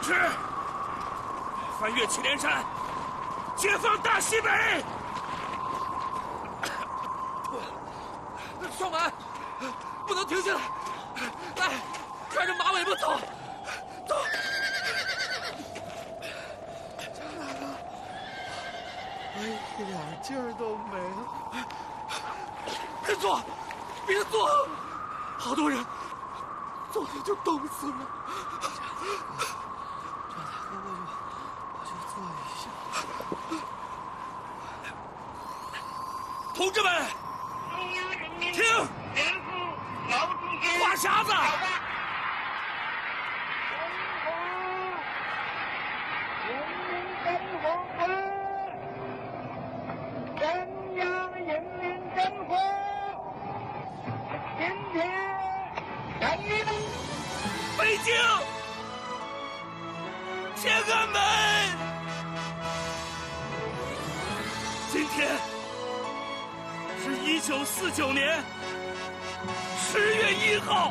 支，翻越祁连山，解放大西北！ 少满，不能停下来！来，看着马尾巴走，走！ 张大哥，我一点劲儿都没了。 别坐，别坐，好多人，坐下就冻死了。 张大哥，我就坐一下。 同志们，听，话匣子。北京，天安门！今天是1949年10月1号，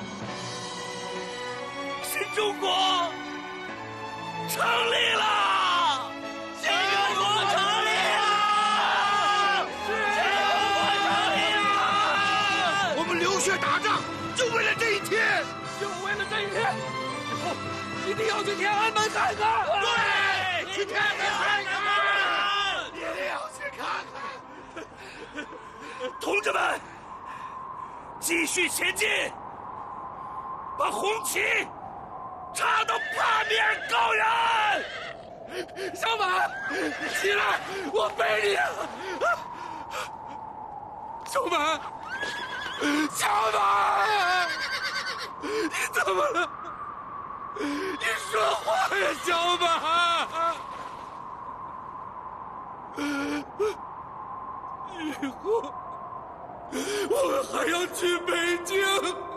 新中国成立了！新中国成立了！新中国成立了！ 我们流血打仗，就为了这一天。 就为了这一天，以后一定要去天安门看看。 对，去天安门看看，一定要去看看。 同志们，继续前进，把红旗插到八面高原。 小马，起来，我背你啊！小马，小马。你怎么了？你说话呀，小马！以后我们还要去北京。